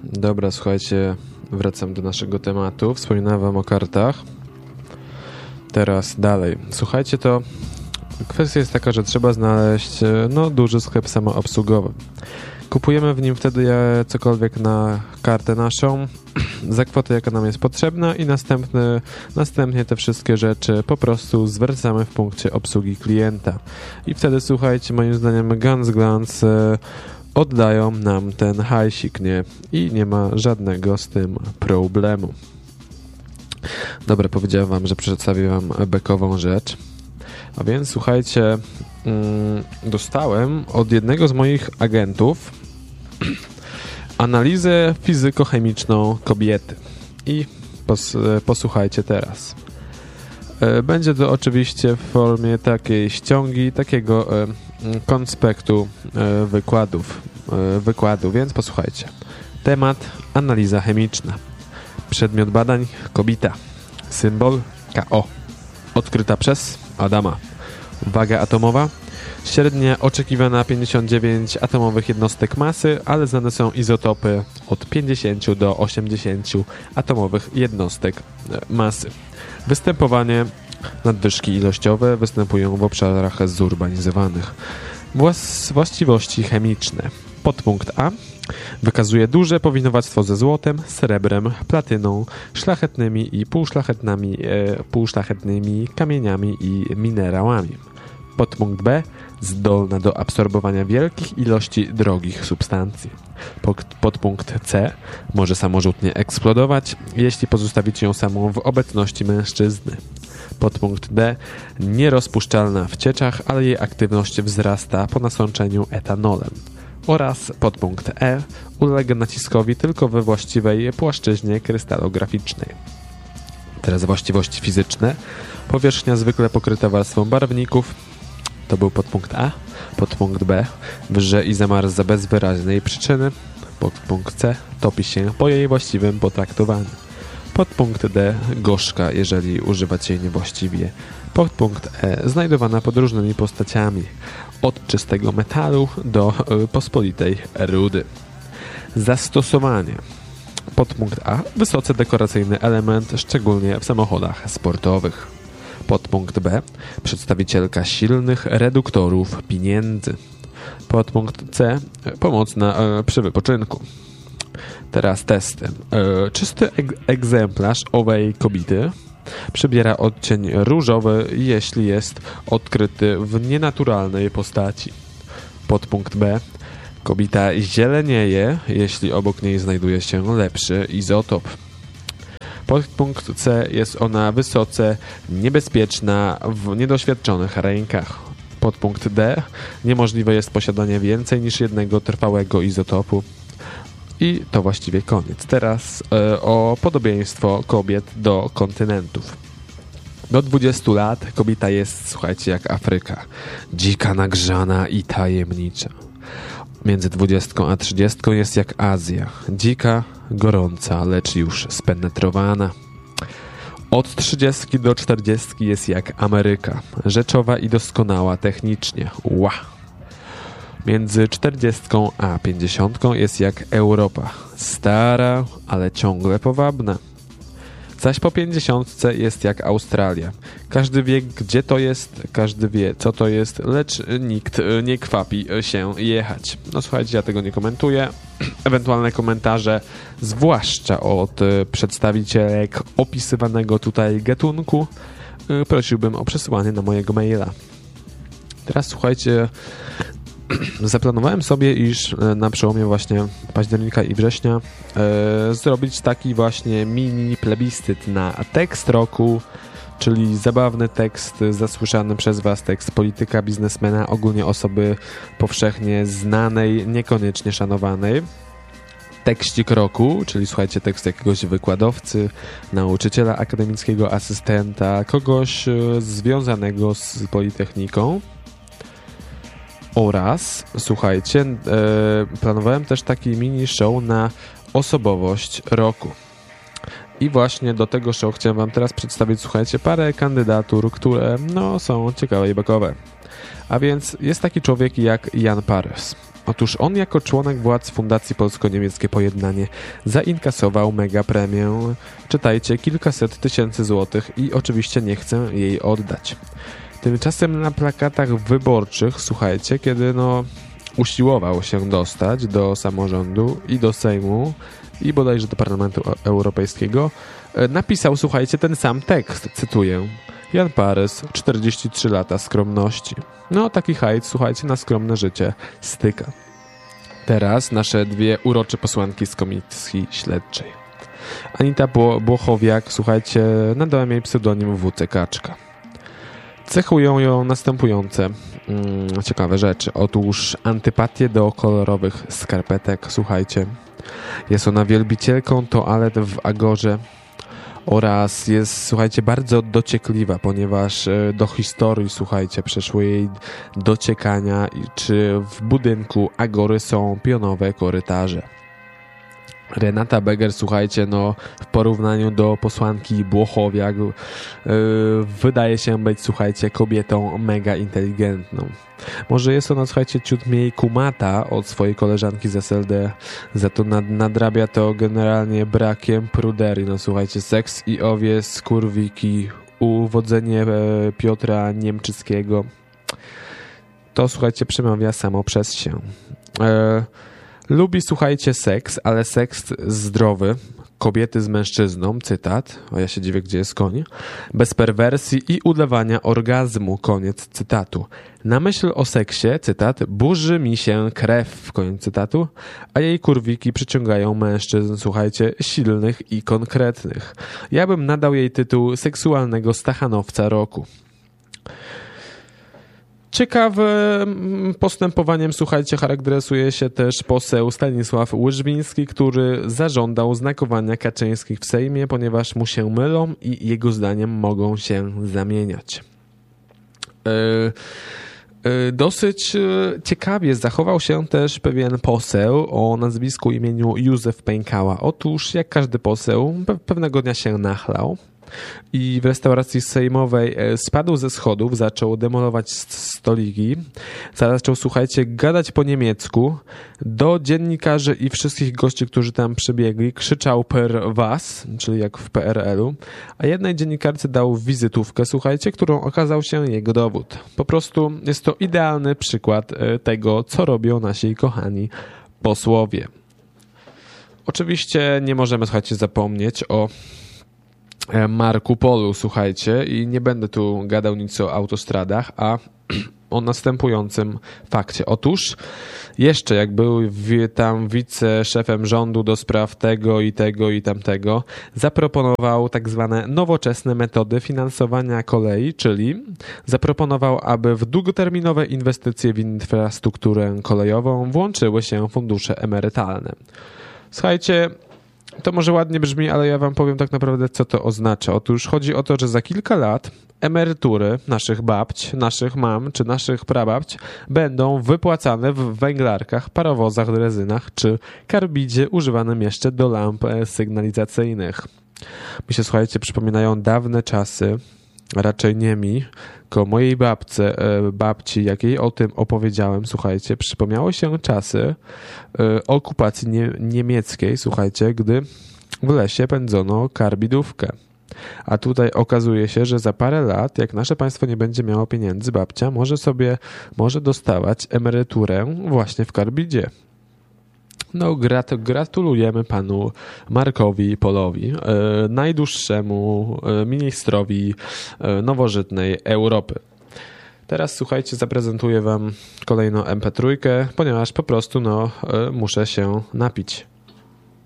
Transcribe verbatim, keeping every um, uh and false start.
Dobra, słuchajcie, wracam do naszego tematu. Wspominałem wam o kartach. Teraz dalej. Słuchajcie, to kwestia jest taka, że trzeba znaleźć no, duży sklep samoobsługowy. Kupujemy w nim wtedy cokolwiek na kartę naszą za kwotę, jaka nam jest potrzebna i następny, następnie te wszystkie rzeczy po prostu zwracamy w punkcie obsługi klienta. I wtedy, słuchajcie, moim zdaniem Guns Glance e, oddają nam ten hajsik, nie? I nie ma żadnego z tym problemu. Dobra, powiedziałem wam, że przedstawię wam bekową rzecz. A więc, słuchajcie, mm, dostałem od jednego z moich agentów analizę fizyko-chemiczną kobiety. I pos, posłuchajcie teraz. Będzie to oczywiście w formie takiej ściągi, takiego konspektu wykładów, wykładu, więc posłuchajcie. Temat: analiza chemiczna. Przedmiot badań: kobieta. Symbol: K O. Odkryta przez Adama. Waga atomowa: średnia oczekiwana pięćdziesiąt dziewięć atomowych jednostek masy, ale znane są izotopy od pięćdziesiąt do osiemdziesięciu atomowych jednostek masy. Występowanie: nadwyżki ilościowe występują w obszarach zurbanizowanych. Włas właściwości chemiczne. Podpunkt A wykazuje duże powinowactwo ze złotem, srebrem, platyną, szlachetnymi i półszlachetnymi, e, półszlachetnymi kamieniami i minerałami. Podpunkt B zdolna do absorbowania wielkich ilości drogich substancji. Podpunkt C może samorzutnie eksplodować, jeśli pozostawić ją samą w obecności mężczyzny. Podpunkt D nierozpuszczalna w cieczach, ale jej aktywność wzrasta po nasączeniu etanolem. Oraz podpunkt E ulega naciskowi tylko we właściwej płaszczyźnie krystalograficznej. Teraz właściwości fizyczne. Powierzchnia zwykle pokryta warstwą barwników. To był podpunkt A. Podpunkt B wrze i zamarza bez wyraźnej przyczyny. Podpunkt C topi się po jej właściwym potraktowaniu. Podpunkt D gorzka, jeżeli używać jej niewłaściwie. Podpunkt E znajdowana pod różnymi postaciami. Od czystego metalu do y, pospolitej rudy. Zastosowanie. Podpunkt A wysoce dekoracyjny element, szczególnie w samochodach sportowych. Podpunkt B przedstawicielka silnych reduktorów pieniędzy. Podpunkt C pomocna y, przy wypoczynku. Teraz testy. Y, czysty eg egzemplarz owej kobiety przybiera odcień różowy, jeśli jest odkryty w nienaturalnej postaci. Podpunkt B. Kobieta zielenieje, jeśli obok niej znajduje się lepszy izotop. Podpunkt C. Jest ona wysoce niebezpieczna w niedoświadczonych rękach. Podpunkt D. Niemożliwe jest posiadanie więcej niż jednego trwałego izotopu. I to właściwie koniec. Teraz e, o podobieństwo kobiet do kontynentów. Do dwudziestu lat kobieta jest, słuchajcie, jak Afryka. Dzika, nagrzana i tajemnicza. Między dwudziestką a trzydziestką jest jak Azja. Dzika, gorąca, lecz już spenetrowana. Od trzydziestki do czterdziestki jest jak Ameryka. Rzeczowa i doskonała technicznie. Ła! Między czterdziestką a pięćdziesiątką jest jak Europa. Stara, ale ciągle powabna. Zaś po pięćdziesiątce jest jak Australia. Każdy wie, gdzie to jest, każdy wie, co to jest, lecz nikt nie kwapi się jechać. No słuchajcie, ja tego nie komentuję. Ewentualne komentarze, zwłaszcza od przedstawicielek opisywanego tutaj gatunku, prosiłbym o przesyłanie na mojego maila. Teraz słuchajcie, zaplanowałem sobie, iż na przełomie właśnie października i września e, zrobić taki właśnie mini plebiscyt na tekst roku, czyli zabawny tekst zasłyszany przez was, tekst polityka, biznesmena, ogólnie osoby powszechnie znanej, niekoniecznie szanowanej. Tekścik roku, czyli słuchajcie, tekst jakiegoś wykładowcy, nauczyciela akademickiego, asystenta, kogoś e, związanego z Politechniką. Oraz, słuchajcie, e, planowałem też taki mini show na osobowość roku. I właśnie do tego show chciałem wam teraz przedstawić, słuchajcie, parę kandydatur, które no są ciekawe i bekowe. A więc jest taki człowiek jak Jan Pares. Otóż on jako członek władz Fundacji Polsko-Niemieckie Pojednanie zainkasował mega premię, czytajcie, kilkaset tysięcy złotych i oczywiście nie chce jej oddać. Tymczasem na plakatach wyborczych, słuchajcie, kiedy no usiłował się dostać do samorządu i do Sejmu i bodajże do Parlamentu Europejskiego, napisał, słuchajcie, ten sam tekst, cytuję: Jan Parys, czterdzieści trzy lata skromności. No, taki hajt, słuchajcie, na skromne życie styka. Teraz nasze dwie urocze posłanki z Komisji Śledczej. Anita Błochowiak, słuchajcie, nadałem jej pseudonim W C Kaczka. Cechują ją następujące mm, ciekawe rzeczy. Otóż antypatię do kolorowych skarpetek, słuchajcie. Jest ona wielbicielką toalet w Agorze oraz jest, słuchajcie, bardzo dociekliwa, ponieważ do historii, słuchajcie, przeszło jej dociekania, czy w budynku Agory są pionowe korytarze. Renata Beger, słuchajcie, no w porównaniu do posłanki Błochowiak yy, wydaje się być, słuchajcie, kobietą mega inteligentną. Może jest ona, słuchajcie, ciut mniej kumata od swojej koleżanki z S L D, za to nad, nadrabia to generalnie brakiem pruderii. No słuchajcie, seks i owie skurwiki, uwodzenie e, Piotra Niemczyckiego, to, słuchajcie, przemawia samo przez się. E, Lubi, słuchajcie, seks, ale seks zdrowy, kobiety z mężczyzną, cytat, a ja się dziwię, gdzie jest koń, bez perwersji i udawania orgazmu, koniec cytatu. Na myśl o seksie, cytat, burzy mi się krew, koniec cytatu, a jej kurwiki przyciągają mężczyzn, słuchajcie, silnych i konkretnych. Ja bym nadał jej tytuł seksualnego stachanowca roku. Ciekawym postępowaniem, słuchajcie, charakteryzuje się też poseł Stanisław Łyżwiński, który zażądał znakowania Kaczyńskich w Sejmie, ponieważ mu się mylą i jego zdaniem mogą się zamieniać. Dosyć ciekawie zachował się też pewien poseł o nazwisku i imieniu Józef Pękała. Otóż, jak każdy poseł, pewnego dnia się nachlał i w restauracji sejmowej spadł ze schodów, zaczął demolować stoliki, zaczął, słuchajcie, gadać po niemiecku, do dziennikarzy i wszystkich gości, którzy tam przybiegli, krzyczał per was, czyli jak w P R L-u, a jednej dziennikarce dał wizytówkę, słuchajcie, którą okazał się jego dowód. Po prostu jest to idealny przykład tego, co robią nasi kochani posłowie. Oczywiście nie możemy, słuchajcie, zapomnieć o Marku Polu, słuchajcie, i nie będę tu gadał nic o autostradach, a o następującym fakcie. Otóż jeszcze jak był tam wiceszefem rządu do spraw tego i tego i tamtego, zaproponował tak zwane nowoczesne metody finansowania kolei, czyli zaproponował, aby w długoterminowe inwestycje w infrastrukturę kolejową włączyły się fundusze emerytalne. Słuchajcie, to może ładnie brzmi, ale ja wam powiem tak naprawdę, co to oznacza. Otóż chodzi o to, że za kilka lat emerytury naszych babć, naszych mam czy naszych prababć będą wypłacane w węglarkach, parowozach, drezynach czy karbidzie używanym jeszcze do lamp sygnalizacyjnych. Mi się, słuchajcie, przypominają dawne czasy, raczej nie mi, tylko mojej babce, babci, jak jej o tym opowiedziałem, słuchajcie, przypomniały się czasy okupacji nie, niemieckiej, słuchajcie, gdy w lesie pędzono karbidówkę. A tutaj okazuje się, że za parę lat, jak nasze państwo nie będzie miało pieniędzy, babcia może sobie, może dostawać emeryturę właśnie w karbidzie. No, grat- gratulujemy panu Markowi Polowi, e, najdłuższemu e, ministrowi e, nowożytnej Europy. Teraz, słuchajcie, zaprezentuję wam kolejną em pe trzy, ponieważ po prostu no, e, muszę się napić.